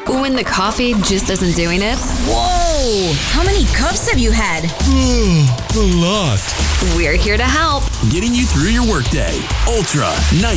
When the coffee just isn't doing it? Whoa! How many cups have you had? A lot. We're here to help. Getting you through your workday. Ultra